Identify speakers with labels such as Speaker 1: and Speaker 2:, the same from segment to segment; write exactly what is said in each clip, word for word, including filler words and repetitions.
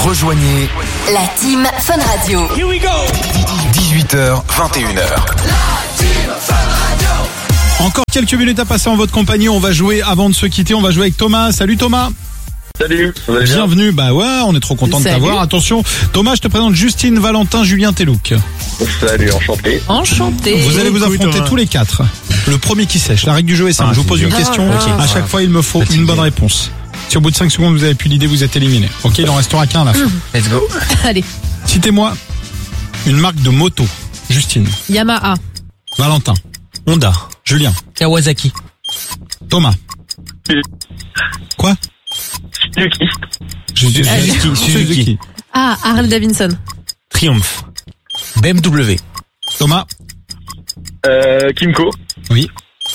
Speaker 1: Rejoignez
Speaker 2: la team Fun Radio.
Speaker 3: Here we go.
Speaker 1: dix-huit heures, vingt et une heures.
Speaker 3: La team Fun Radio.
Speaker 4: Encore quelques minutes à passer en votre compagnie. On va jouer, avant de se quitter, on va jouer avec Thomas. Salut Thomas.
Speaker 5: Salut, vous allez bien ?
Speaker 4: Bienvenue, bah ouais, on est trop content de
Speaker 2: Salut.
Speaker 4: t'avoir. Attention, Thomas, je te présente Justine, Valentin, Julien Telouk.
Speaker 5: Salut, enchanté.
Speaker 2: Enchanté.
Speaker 4: Vous allez vous
Speaker 3: Écoute,
Speaker 4: affronter
Speaker 3: Thomas.
Speaker 4: tous les quatre. Le premier qui sèche. La règle du jeu est simple.
Speaker 3: Ah,
Speaker 4: je vous pose
Speaker 3: c'est
Speaker 4: une
Speaker 3: dur.
Speaker 4: question.
Speaker 2: Ah,
Speaker 4: À chaque fois, il me faut une bonne réponse. Si au bout de cinq secondes, vous avez plus l'idée, vous êtes éliminé. Ok, il en restera qu'un à la fin.
Speaker 3: Let's go.
Speaker 2: Allez,
Speaker 4: Citez-moi une marque de moto. Justine.
Speaker 2: Yamaha.
Speaker 4: Valentin.
Speaker 3: Honda.
Speaker 4: Julien.
Speaker 3: Kawasaki.
Speaker 4: Thomas. Quoi
Speaker 5: Suzuki.
Speaker 4: Suzuki.
Speaker 3: Ah, Suzuki. Suzuki.
Speaker 2: Ah, Harley Davidson.
Speaker 3: Triumph. B M W.
Speaker 4: Thomas.
Speaker 5: Euh, Kimco.
Speaker 4: Oui.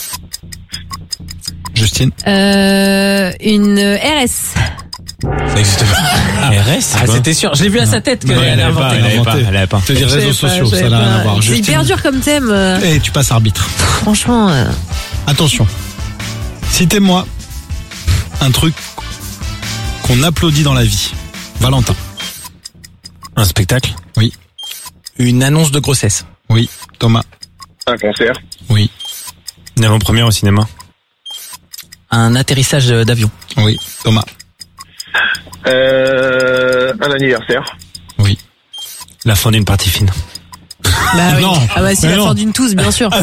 Speaker 4: Justine.
Speaker 2: Euh, une R S.
Speaker 3: Ça existe pas. R S. Ah, c'était sûr. Je l'ai vu à sa tête qu'elle
Speaker 4: Ouais, elle
Speaker 3: a
Speaker 4: avait pas,
Speaker 3: inventé.
Speaker 4: elle avait pas, elle
Speaker 3: avait pas.
Speaker 4: Je te dis
Speaker 2: Je
Speaker 4: réseaux
Speaker 2: sais pas,
Speaker 4: sociaux,
Speaker 2: je
Speaker 4: ça
Speaker 2: sais
Speaker 4: n'a rien
Speaker 2: pas.
Speaker 4: à voir.
Speaker 2: C'est
Speaker 4: Justine.
Speaker 2: hyper dur comme thème. euh,
Speaker 4: Et tu passes arbitre.
Speaker 2: Franchement. euh,
Speaker 4: Attention. Citez-moi un truc qu'on applaudit dans la vie. Valentin.
Speaker 3: Un spectacle.
Speaker 4: Oui.
Speaker 3: Une annonce de grossesse.
Speaker 4: Oui. Thomas.
Speaker 5: Un concert.
Speaker 4: Oui.
Speaker 3: Une avant-première au cinéma. Un atterrissage d'avion.
Speaker 4: Oui. Thomas.
Speaker 5: Euh, un anniversaire.
Speaker 4: Oui.
Speaker 3: La fin d'une partie fine.
Speaker 2: Bah oui.
Speaker 4: Non.
Speaker 2: Ah bah si,
Speaker 4: Mais
Speaker 2: la
Speaker 4: non.
Speaker 2: fin d'une tousse, bien sûr.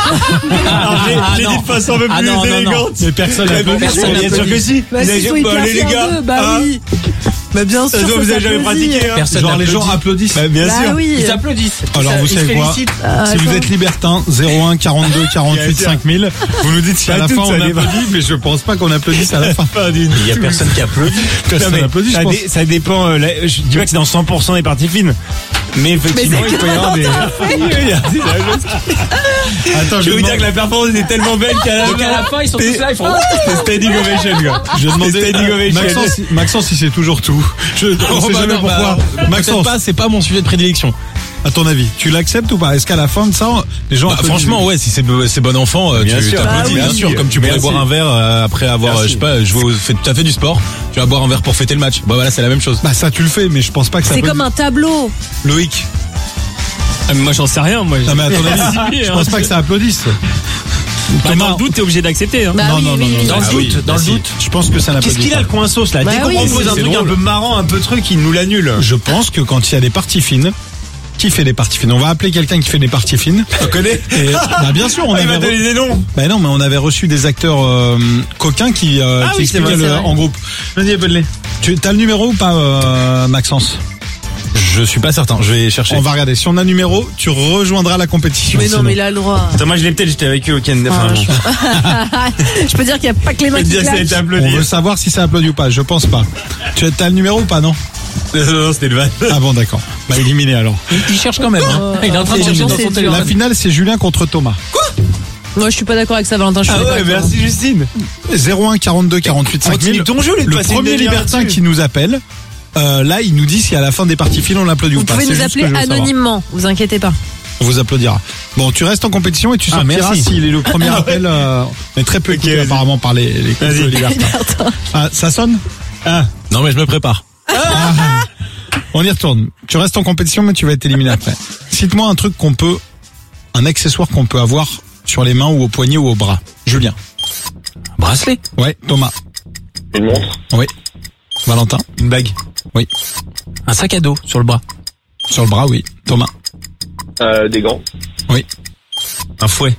Speaker 3: J'ai dit de façon un peu
Speaker 4: Ah non, non, non. Mais personne n'applaudit.
Speaker 3: Personne
Speaker 4: Bien sûr
Speaker 3: n'applaudit.
Speaker 4: que si.
Speaker 2: Bah s'il faut hyper faire deux, bah oui. Bah bien sûr.
Speaker 3: vous
Speaker 2: ça
Speaker 3: avez jamais
Speaker 2: s'applaudit.
Speaker 3: pratiqué, hein. Personne
Speaker 4: Genre les gens
Speaker 3: n'applaudit.
Speaker 4: applaudissent.
Speaker 3: Bien
Speaker 2: Bah
Speaker 3: sûr.
Speaker 2: oui.
Speaker 3: Ils applaudissent.
Speaker 4: Alors vous
Speaker 3: Ils se
Speaker 4: savez quoi
Speaker 3: félicitent.
Speaker 2: Ah,
Speaker 4: Si vous
Speaker 2: attends.
Speaker 4: êtes libertin, zéro un quarante-deux quarante-huit cinq mille, vous nous dites si à
Speaker 3: Pas
Speaker 4: la fin
Speaker 3: toutes,
Speaker 4: on
Speaker 3: ça dépend.
Speaker 4: applaudit, mais je pense pas qu'on applaudisse à la fin.
Speaker 3: Il y a personne qui applaudit.
Speaker 4: Personne n'applaudit, je
Speaker 6: ça,
Speaker 4: pense.
Speaker 6: dé- ça dépend. euh, là, je dis pas que c'est dans cent pour cent des parties fines, mais effectivement,
Speaker 2: Mais c'est
Speaker 6: il peut y avoir des. Il y a des-
Speaker 4: Attends,
Speaker 6: Je vais vous
Speaker 4: demande-
Speaker 6: dire que la performance était tellement belle qu'à la
Speaker 3: Donc à la fin, ils sont tous là, ils font.
Speaker 6: C'était standing ovation, quoi.
Speaker 4: Je demandais
Speaker 6: standing ovation.
Speaker 4: Maxence, Maxence, si c'est toujours tout. Je, on sait
Speaker 3: bah
Speaker 4: jamais
Speaker 3: non, bah,
Speaker 4: pourquoi. Maxence,
Speaker 3: pas, c'est pas mon sujet de prédilection.
Speaker 4: à ton avis, tu l'acceptes ou pas? Est-ce qu'à la fin de ça, les gens
Speaker 7: Bah,
Speaker 4: applaudissent?
Speaker 7: franchement, ouais, si c'est c'est bon enfant, euh,
Speaker 6: Bien
Speaker 7: tu
Speaker 6: sûr.
Speaker 7: t'applaudis,
Speaker 2: Bah
Speaker 7: bien
Speaker 2: oui.
Speaker 7: sûr, comme tu pourrais
Speaker 6: Merci.
Speaker 7: boire un verre euh, après avoir,
Speaker 6: Merci.
Speaker 7: euh, je sais pas, je vois, fait, t'as fait du sport, tu vas boire un verre pour fêter le match. Bah voilà, c'est la même chose.
Speaker 4: Bah ça tu le fais, mais je pense pas que ça
Speaker 2: C'est
Speaker 4: peut...
Speaker 2: comme un tableau.
Speaker 4: Loïc.
Speaker 6: Ah, mais moi, j'en sais rien. Moi,
Speaker 4: Non mais à ton avis, je pense pas que ça applaudisse.
Speaker 6: Bah, dans le doute, t'es obligé d'accepter. Hein.
Speaker 2: Bah
Speaker 4: Non,
Speaker 2: oui,
Speaker 4: non,
Speaker 2: oui,
Speaker 4: non,
Speaker 2: oui.
Speaker 4: non,
Speaker 6: Dans le
Speaker 4: Ah
Speaker 6: doute,
Speaker 4: oui,
Speaker 6: dans
Speaker 4: bah
Speaker 6: le
Speaker 4: si.
Speaker 6: doute.
Speaker 4: Je pense que ça n'applaudit
Speaker 6: Qu'est-ce qu'il a
Speaker 4: pas.
Speaker 6: le coin sauce là?
Speaker 2: Bah
Speaker 6: Dès qu'on
Speaker 2: oui,
Speaker 6: propose un
Speaker 4: c'est
Speaker 6: truc un
Speaker 4: drôle.
Speaker 6: peu marrant, un peu truc, il nous l'annule.
Speaker 4: Je pense que quand il y a des parties fines, qui fait des parties fines? On va appeler quelqu'un qui fait des parties fines.
Speaker 6: Tu connais?
Speaker 4: Et, bah bien sûr, on
Speaker 6: Il
Speaker 4: avait
Speaker 6: va
Speaker 4: re-
Speaker 6: donner des noms.
Speaker 4: bah non, mais on avait reçu des acteurs euh, coquins qui, euh,
Speaker 6: Ah
Speaker 4: qui
Speaker 6: oui, c'est
Speaker 4: expliquaient
Speaker 6: vrai,
Speaker 4: le-
Speaker 2: c'est vrai.
Speaker 4: en groupe.
Speaker 6: Vas-y, appelle-les.
Speaker 4: Tu as le numéro ou pas, euh, Maxence?
Speaker 7: Je suis pas certain, je vais chercher.
Speaker 4: On va regarder. Si on a le numéro, tu rejoindras la compétition.
Speaker 2: Mais non,
Speaker 4: sinon.
Speaker 2: mais il a le droit.
Speaker 6: Attends, moi, je l'ai peut-être, j'étais avec eux au week-end. Enfin,
Speaker 2: Ah,
Speaker 6: bon.
Speaker 2: Je peux dire qu'il n'y a pas que les
Speaker 6: Je
Speaker 2: mains
Speaker 6: vais te
Speaker 2: qui
Speaker 6: dire, ça a
Speaker 2: claquent.
Speaker 6: été
Speaker 4: On
Speaker 6: applaudi.
Speaker 4: veut savoir si ça applaudit ou pas. Je pense pas. Tu as, t'as le numéro ou pas, non?
Speaker 6: Non, non, c'était le van.
Speaker 4: Ah bon, d'accord. Bah éliminé alors.
Speaker 3: Il cherche quand même. Hein. Il est en train de
Speaker 2: Oh,
Speaker 3: chercher dans
Speaker 2: c'est
Speaker 3: son
Speaker 2: dur.
Speaker 3: téléphone.
Speaker 4: La finale, c'est Julien contre Thomas.
Speaker 2: Moi, je suis pas d'accord avec ça, Valentin. Je suis
Speaker 6: Ah
Speaker 2: d'accord
Speaker 6: ouais,
Speaker 2: avec toi.
Speaker 6: merci Justine.
Speaker 4: zéro un quarante-deux quarante-huit cinq mille.
Speaker 6: Continue ton jeu, les
Speaker 4: Le
Speaker 6: passer une
Speaker 4: premier
Speaker 6: demi-heure
Speaker 4: libertin
Speaker 6: là-dessus.
Speaker 4: qui nous appelle, euh, là, il nous dit si à la fin des parties fines on l'applaudit
Speaker 2: Vous
Speaker 4: ou pas.
Speaker 2: pouvez
Speaker 4: C'est
Speaker 2: nous
Speaker 4: juste ce que
Speaker 2: appeler
Speaker 4: je veux savoir.
Speaker 2: anonymement, vous inquiétez pas.
Speaker 4: On vous applaudira. Bon, tu restes en compétition et tu
Speaker 6: Ah,
Speaker 4: sortiras
Speaker 6: merci.
Speaker 4: s'il est le premier appel. Euh, mais très peu écouté
Speaker 6: vas-y.
Speaker 4: apparemment par les, les couples
Speaker 6: Vas-y.
Speaker 4: libertins. Ah, ça sonne?
Speaker 6: Ah,
Speaker 7: Non mais je me prépare.
Speaker 4: On y retourne. Tu restes en compétition, mais tu vas être éliminé après. Cite-moi un truc qu'on peut, un accessoire qu'on peut avoir sur les mains ou au poignet ou au bras. Julien.
Speaker 3: Bracelet.
Speaker 4: Ouais. Thomas.
Speaker 5: Une montre.
Speaker 4: Oui. Valentin.
Speaker 6: une bague.
Speaker 4: Oui.
Speaker 3: Un sac à dos sur le bras.
Speaker 4: Sur le bras, oui. Thomas.
Speaker 5: Euh, des gants.
Speaker 4: Oui.
Speaker 6: Un fouet.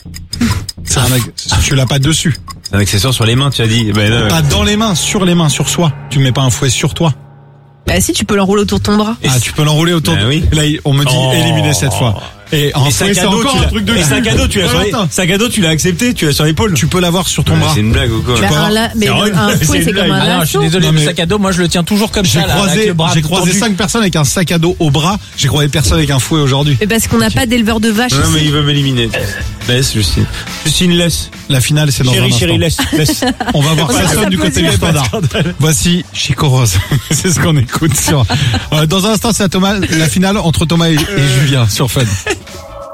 Speaker 4: C'est un ac- tu l'as pas dessus.
Speaker 6: C'est un accessoire sur les mains, tu as dit. Ben, non,
Speaker 4: Pas dans les mains, sur les mains, sur soi. Tu mets pas un fouet sur toi.
Speaker 2: Bah si, tu peux l'enrouler autour de ton bras.
Speaker 4: Ah, tu peux l'enrouler autour.
Speaker 6: Bah
Speaker 4: de...
Speaker 6: oui.
Speaker 4: Là, il- on me dit
Speaker 6: Oh.
Speaker 4: éliminer cette fois. Et un
Speaker 6: Et
Speaker 4: fouet,
Speaker 6: sac
Speaker 4: c'est
Speaker 6: à dos,
Speaker 4: encore
Speaker 6: tu
Speaker 4: un
Speaker 6: l'as.
Speaker 4: truc de.
Speaker 6: Et sac à dos, tu l'as sur les-
Speaker 4: Valentin,
Speaker 6: sac à dos, tu l'as accepté, tu l'as sur l'épaule.
Speaker 4: tu peux l'avoir sur ton bras.
Speaker 6: C'est une blague ou quoi?
Speaker 2: Bah,
Speaker 4: peux
Speaker 2: un
Speaker 4: avoir-
Speaker 2: la- mais
Speaker 6: C'est
Speaker 2: le-
Speaker 6: horrible.
Speaker 2: un
Speaker 6: C'est
Speaker 2: fouet,
Speaker 6: une
Speaker 2: c'est comme
Speaker 6: blague.
Speaker 2: un
Speaker 3: Ah non, je suis
Speaker 2: lasso.
Speaker 3: désolé,
Speaker 4: Non,
Speaker 3: le
Speaker 4: mais-
Speaker 3: sac à dos, moi je le tiens toujours comme
Speaker 4: J'ai
Speaker 3: ça là, avec
Speaker 4: croisé,
Speaker 3: le bras
Speaker 4: j'ai
Speaker 3: tout
Speaker 4: croisé
Speaker 3: tendu.
Speaker 4: cinq personnes avec un sac à dos au bras. J'ai croisé personne avec un fouet aujourd'hui.
Speaker 2: Mais parce qu'on n'a pas d'éleveur de vaches
Speaker 6: Non, mais
Speaker 2: ici.
Speaker 6: il veut m'éliminer. Laisse, Justine. Justine, laisse.
Speaker 4: La finale, c'est dans un
Speaker 6: Chérie,
Speaker 4: instant.
Speaker 6: chérie, laisse, laisse.
Speaker 4: On va voir
Speaker 2: On va
Speaker 4: personne du côté du
Speaker 2: s'applaudir.
Speaker 4: standard. Voici Chico Rose. C'est ce qu'on écoute sur. Euh, Dans un instant, c'est à Thomas, la finale entre Thomas et, et Julien sur Fun.